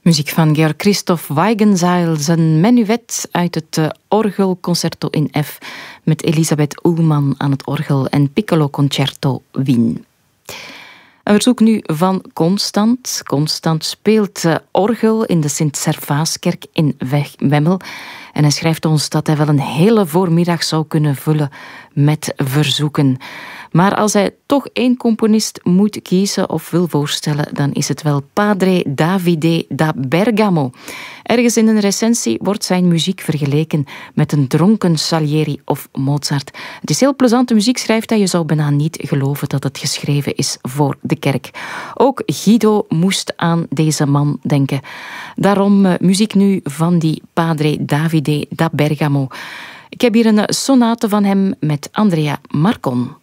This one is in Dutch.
Muziek van Georg Christoph Weigenseil, zijn menuet uit het orgelconcerto in F met Elisabeth Ullmann aan het orgel en Piccolo Concerto Wien. Een verzoek nu van Constant. Constant speelt orgel in de Sint-Servaaskerk in Wemmel. En hij schrijft ons dat hij wel een hele voormiddag zou kunnen vullen met verzoeken. Maar als hij toch één componist moet kiezen of wil voorstellen, dan is het wel Padre Davide da Bergamo. Ergens in een recensie wordt zijn muziek vergeleken met een dronken Salieri of Mozart. Het is heel plezante muziek, schrijft hij. Je zou bijna niet geloven dat het geschreven is voor de kerk. Ook Guido moest aan deze man denken. Daarom muziek nu van die Padre Davide da Bergamo. Ik heb hier een sonate van hem met Andrea Marcon.